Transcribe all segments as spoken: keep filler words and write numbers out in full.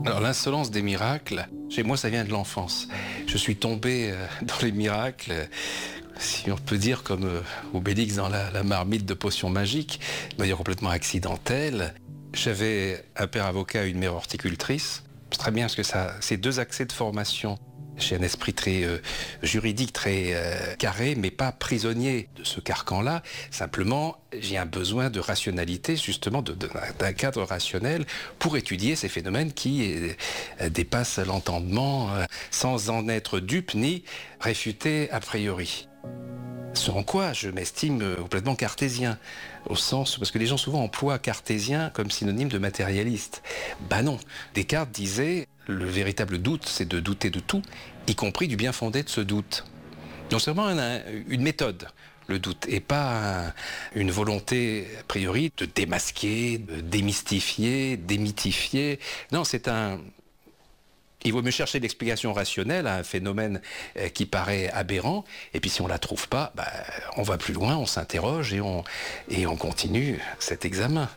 Alors l'insolence des miracles, chez moi ça vient de l'enfance. Je suis tombé euh, dans les miracles, euh, si on peut dire comme euh, Obélix dans la, la marmite de potions magiques, de manière complètement accidentelle. J'avais un père avocat et une mère horticultrice. C'est très bien parce que ça, ces deux accès de formation, j'ai un esprit très euh, juridique, très euh, carré, mais pas prisonnier de ce carcan-là. Simplement, j'ai un besoin de rationalité, justement, de, de, d'un cadre rationnel pour étudier ces phénomènes qui euh, dépassent l'entendement euh, sans en être dupe ni réfuté a priori. Selon quoi je m'estime complètement cartésien, au sens, parce que les gens souvent emploient cartésien comme synonyme de matérialiste. Ben non, Descartes disait, le véritable doute, c'est de douter de tout, y compris du bien fondé de ce doute. Donc c'est vraiment un, une méthode, le doute, et pas un, une volonté, a priori, de démasquer, de démystifier, démythifier. Non, c'est un... Il vaut mieux chercher l'explication rationnelle à un phénomène qui paraît aberrant, et puis si on ne la trouve pas, bah, on va plus loin, on s'interroge et on, et on continue cet examen.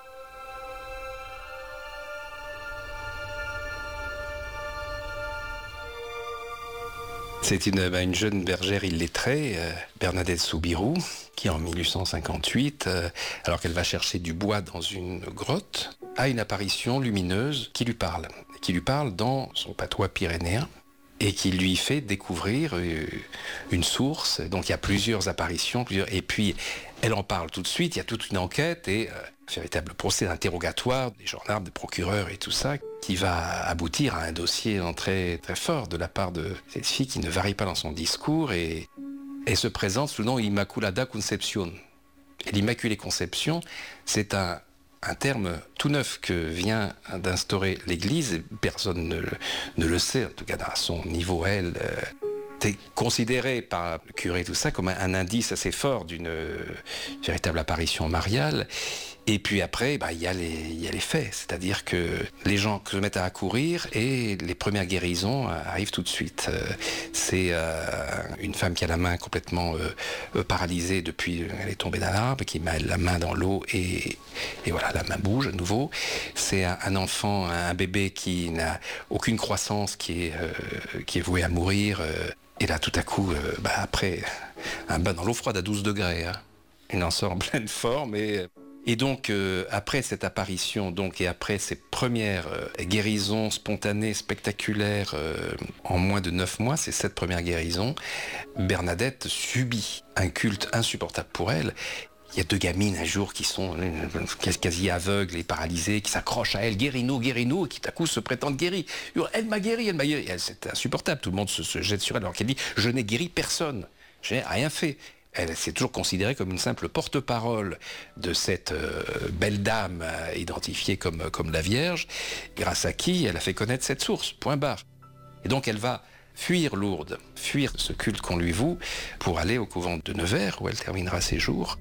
C'est une, une jeune bergère illettrée, euh, Bernadette Soubirous, qui en mille huit cent cinquante-huit, euh, alors qu'elle va chercher du bois dans une grotte, a une apparition lumineuse qui lui parle, qui lui parle dans son patois pyrénéen, et qui lui fait découvrir euh, une source. Donc il y a plusieurs apparitions, plusieurs... et puis elle en parle tout de suite, il y a toute une enquête, et euh, un véritable procès d'interrogatoire, des gendarmes, des procureurs et tout ça, qui va aboutir à un dossier très, très fort de la part de cette fille qui ne varie pas dans son discours et, et se présente sous le nom Immaculada Concepción. Et l'Immaculée Conception, c'est un, un terme tout neuf que vient d'instaurer l'Église. Personne ne, ne le sait, en tout cas à son niveau, elle. Euh, c'est considéré par le curé tout ça comme un, un indice assez fort d'une euh, véritable apparition mariale. Et puis après, bah, y a les, y a les faits, c'est-à-dire que les gens se mettent à accourir et les premières guérisons arrivent tout de suite. Euh, c'est euh, une femme qui a la main complètement euh, paralysée depuis qu'elle est tombée d'un arbre, qui met la main dans l'eau et, et voilà, la main bouge à nouveau. C'est un, un enfant, un bébé qui n'a aucune croissance, qui est, euh, qui est voué à mourir. Euh, et là, tout à coup, euh, bah, après un bain dans l'eau froide à douze degrés, hein, il en sort en pleine forme et... Et donc, euh, après cette apparition, donc, et après ces premières euh, guérisons spontanées, spectaculaires, euh, en moins de neuf mois, ces sept premières guérisons, Bernadette subit un culte insupportable pour elle. Il y a deux gamines un jour qui sont euh, quasi aveugles et paralysées, qui s'accrochent à elle, guéris-nous, guéris-nous, et qui tout à coup se prétendent guéries. Elle m'a guéri, elle m'a guéri. C'est insupportable, tout le monde se, se jette sur elle alors qu'elle dit « Je n'ai guéri personne, je n'ai rien fait ». Elle s'est toujours considérée comme une simple porte-parole de cette euh, belle dame euh, identifiée comme, comme la Vierge, grâce à qui elle a fait connaître cette source, point barre. Et donc elle va fuir Lourdes, fuir ce culte qu'on lui voue, pour aller au couvent de Nevers, où elle terminera ses jours.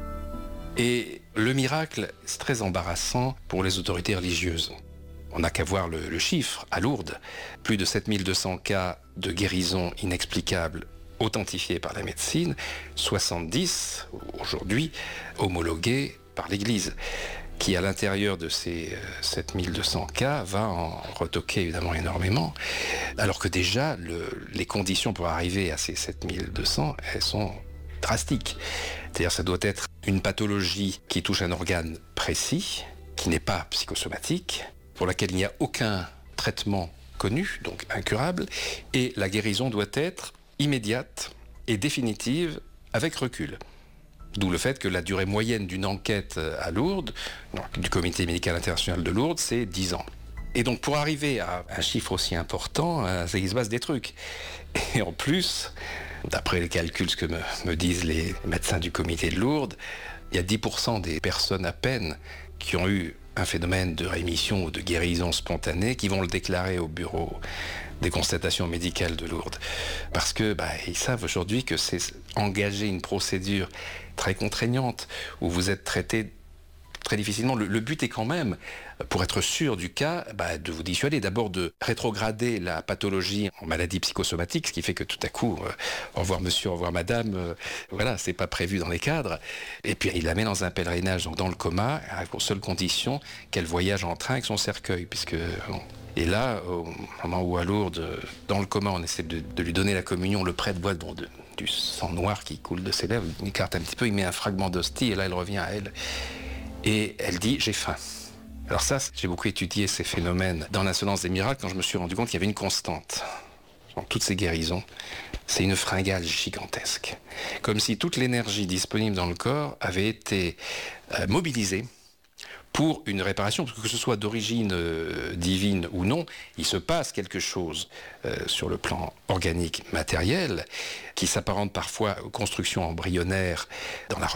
Et le miracle, c'est très embarrassant pour les autorités religieuses. On n'a qu'à voir le, le chiffre, à Lourdes, plus de sept mille deux cents cas de guérison inexplicable authentifiés par la médecine, soixante-dix aujourd'hui homologués par l'Église, qui à l'intérieur de ces sept mille deux cents cas va en retoquer évidemment énormément, alors que déjà le, les conditions pour arriver à ces sept mille deux cents, elles sont drastiques. C'est-à-dire ça doit être une pathologie qui touche un organe précis, qui n'est pas psychosomatique, pour laquelle il n'y a aucun traitement connu, donc incurable, et la guérison doit être immédiate et définitive avec recul. D'où le fait que la durée moyenne d'une enquête à Lourdes, donc, du Comité médical international de Lourdes, c'est dix ans. Et donc pour arriver à un chiffre aussi important, ça il se passe des trucs. Et en plus, d'après les calculs que me, me disent les médecins du Comité de Lourdes, il y a dix pour cent des personnes à peine qui ont eu un phénomène de rémission ou de guérison spontanée qui vont le déclarer au bureau des constatations médicales de Lourdes. Parce que bah, ils savent aujourd'hui que c'est engager une procédure très contraignante où vous êtes traité très difficilement. Le, le but est quand même, pour être sûr du cas, bah, de vous dissuader d'abord de rétrograder la pathologie en maladie psychosomatique, ce qui fait que tout à coup, euh, au revoir monsieur, au revoir madame, euh, voilà, c'est pas prévu dans les cadres. Et puis il la met dans un pèlerinage, donc dans le coma, à la seule condition qu'elle voyage en train avec son cercueil, puisque bon, Et là, au moment où à Lourdes, dans le coma, on essaie de, de lui donner la communion, le prêtre voit bon, de, du sang noir qui coule de ses lèvres, il écarte un petit peu, il met un fragment d'hostie, et là, elle revient à elle. Et elle dit, j'ai faim. Alors ça, j'ai beaucoup étudié ces phénomènes dans l'insolence des miracles, quand je me suis rendu compte qu'il y avait une constante dans toutes ces guérisons, c'est une fringale gigantesque. Comme si toute l'énergie disponible dans le corps avait été euh, mobilisée pour une réparation, que ce soit d'origine euh, divine ou non, il se passe quelque chose euh, sur le plan organique, matériel, qui s'apparente parfois aux constructions embryonnaires dans la